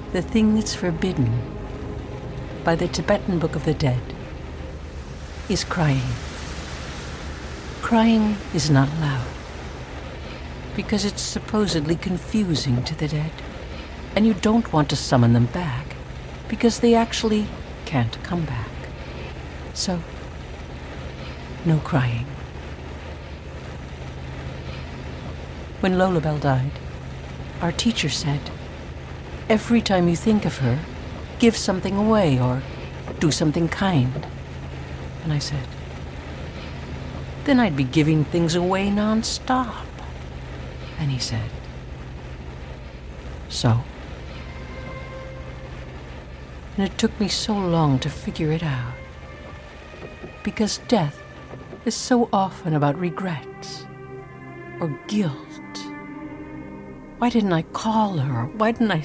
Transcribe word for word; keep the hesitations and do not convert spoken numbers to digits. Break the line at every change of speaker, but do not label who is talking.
The thing that's forbidden by the Tibetan Book of the Dead is crying. Crying is not allowed because it's supposedly confusing to the dead, and you don't want to summon them back because they actually can't come back. So, no crying. When Lolabelle died, our teacher said, every time you think of her, give something away or do something kind. And I said, then I'd be giving things away non-stop. And he said, so? And it took me so long to figure it out. Because death is so often about regrets or guilt. Why didn't I call her? Why didn't I